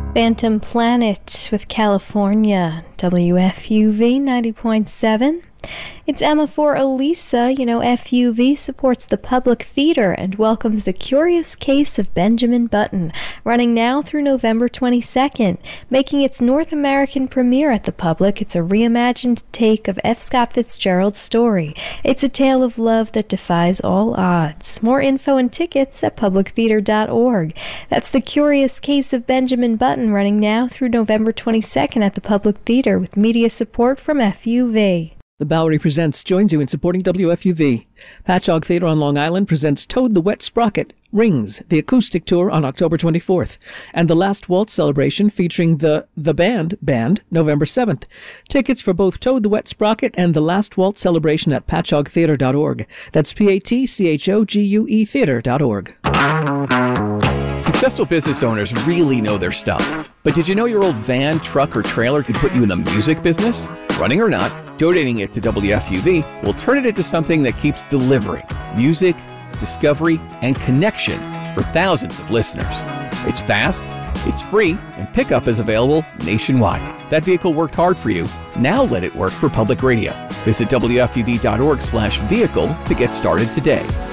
Phantom Planet with California, WFUV 90.7. It's Emma for Elisa. You know, FUV supports the Public Theater and welcomes The Curious Case of Benjamin Button, running now through November 22nd. Making its North American premiere at the Public, it's a reimagined take of F. Scott Fitzgerald's story. It's a tale of love that defies all odds. More info and tickets at publictheater.org. That's The Curious Case of Benjamin Button, running now through November 22nd at the Public Theater with media support from FUV. The Bowery Presents joins you in supporting WFUV. Patchogue Theater on Long Island presents Toad the Wet Sprocket, Rings, the acoustic tour on October 24th, and the Last Waltz celebration featuring the Band, November 7th. Tickets for both Toad the Wet Sprocket and the Last Waltz celebration at patchoguetheater.org. That's PATCHOGUE theater.org. Successful business owners really know their stuff. But did you know your old van, truck, or trailer could put you in the music business? Running or not, donating it to WFUV will turn it into something that keeps delivering music, discovery, and connection for thousands of listeners. It's fast, it's free, and pickup is available nationwide. That vehicle worked hard for you. Now let it work for public radio. Visit WFUV.org/vehicle to get started today.